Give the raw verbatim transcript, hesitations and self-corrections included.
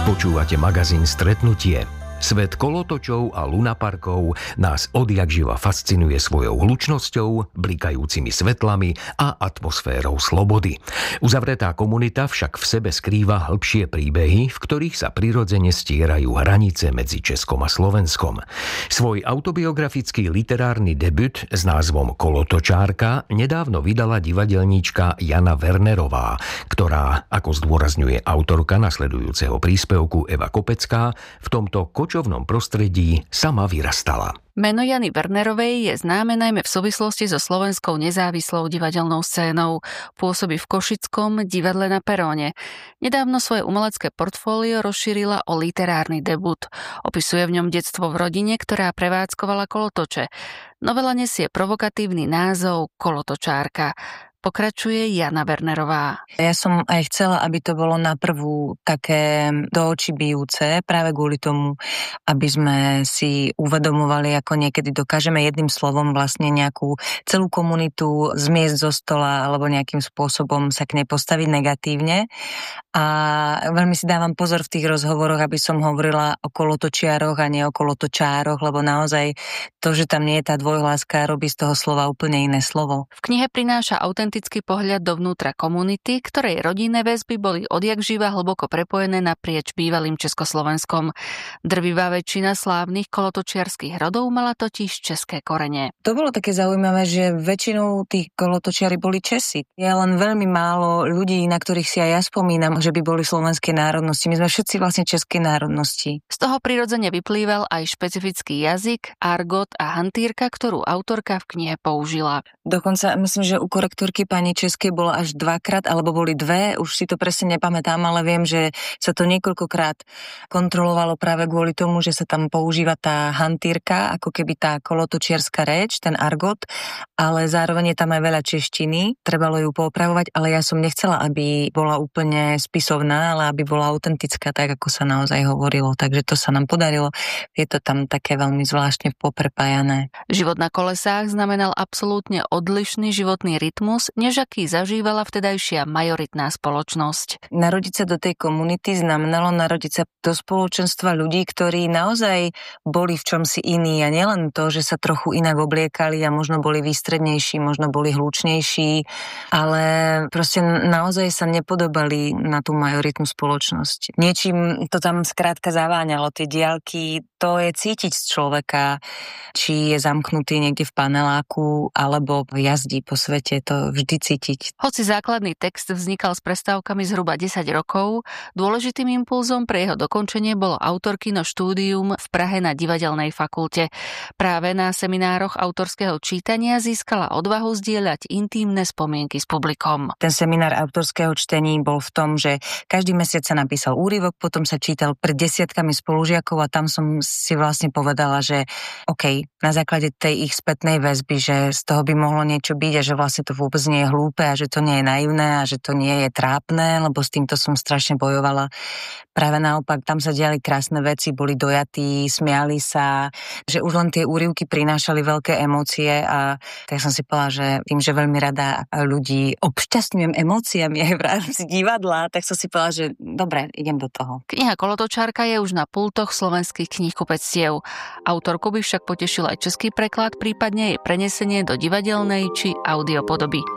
Počúvate magazín Stretnutie. Svet kolotočov a lunaparkov nás odjakživa fascinuje svojou hlučnosťou, blikajúcimi svetlami a atmosférou slobody. Uzavretá komunita však v sebe skrýva hĺbšie príbehy, v ktorých sa prirodzene stierajú hranice medzi Českom a Slovenskom. Svoj autobiografický literárny debut s názvom Kolotočárka nedávno vydala divadelníčka Jana Wernerová, ktorá, ako zdôrazňuje autorka nasledujúceho príspevku Eva Kopecká, v tomto kočovnom prostredí sama vyrastala. Meno Jany Wernerovej je známe najmä v súvislosti so slovenskou nezávislou divadelnou scénou. Pôsobí v Košickom divadle na Peróne. Nedávno svoje umelecké portfólio rozšírila o literárny debut. Opisuje v ňom detstvo v rodine, ktorá prevádzkovala kolotoče. Novela nesie provokatívny názov Kolotočárka. Pokračuje Jana Wernerová. Ja som aj chcela, aby to bolo na prvú také do očí bijúce, práve kvôli tomu, aby sme si uvedomovali, ako niekedy dokážeme jedným slovom vlastne nejakú celú komunitu zmiesť zo stola alebo nejakým spôsobom sa k nej postaviť negatívne. A veľmi si dávam pozor v tých rozhovoroch, aby som hovorila o kolotočiaroch a nie o kolotočároch, lebo naozaj to, že tam nie je tá dvojhláska, robí z toho slova úplne iné slovo. V knihe prináša autentický pohľad dovnútra komunity, ktorej rodinné väzby boli odjakživa hlboko prepojené naprieč bývalým Československom. Drvivá väčšina slávnych kolotočiarskych rodov mala totiž české korene. To bolo také zaujímavé, že väčšinou tých kolotočiari boli Česi. Je len veľmi málo ľudí, na ktorých si aj ja spomínam, že by boli slovenskej národnosti. My sme všetci vlastne českej národnosti. Z toho prirodzene vyplýval aj špecifický jazyk, argot a hantýrka, ktorú autorka v knihe použila. Dokonca myslím, že u korektorky pani Českej bola až dvakrát, alebo boli dve, už si to presne nepamätám, ale viem, že sa to niekoľkokrát kontrolovalo práve kvôli tomu, že sa tam používa tá hantýrka, ako keby tá kolotočiarska reč, ten argot, ale zároveň je tam aj veľa češtiny, trebalo ju poopravovať, ale ja som nechcela, aby bola úplne spisovná, ale aby bola autentická, tak ako sa naozaj hovorilo. Takže to sa nám podarilo. Je to tam také veľmi zvláštne poprepájané. Život na kolesách znamenal absolútne odlišný životný rytmus, než aký zažívala vtedajšia majoritná spoločnosť. Narodiť sa do tej komunity znamenalo narodiť sa do spoločenstva ľudí, ktorí naozaj boli v čomsi iní a nielen to, že sa trochu inak obliekali a možno boli výstrednejší, možno boli hlučnejší, ale proste naozaj sa nepodobali na tú majoritnú spoločnosť. Niečím to tam skrátka zaváňalo, tie diaľky, to je cítiť z človeka, či je zamknutý niekde v paneláku, alebo jazdí po svete, to vždy cítiť. Hoci základný text vznikal s prestávkami zhruba desať rokov, dôležitým impulzom pre jeho dokončenie bolo autorkino štúdium v Prahe na divadelnej fakulte. Práve na seminároch autorského čítania získala odvahu zdieľať intímne spomienky s publikom. Ten seminár autorského čtení bol v tom, že každý mesiac sa napísal úryvok, potom sa čítal pred desiatkami spolužiakov a tam som si vlastne povedala, že OK, na základe tej ich spätnej väzby, že z toho by mohlo niečo byť a že vlastne to vôbec nie je hlúpe a že to nie je naivné a že to nie je trápne, lebo s týmto som strašne bojovala. Práve naopak, tam sa diali krásne veci, boli dojatí, smiali sa, že už len tie úryvky prinášali veľké emócie a tak som si povedala, že tým, že veľmi rada ľudí obšťastňujem emóciami aj v rámci divadla, tak som si povedala, že dobre, idem do toho. Kniha Kolotočárka je už na pultoch slovenských knihkupectiev. Autorku by však potešil aj český preklad, prípadne jej prenesenie do divadelnej či audiopodoby.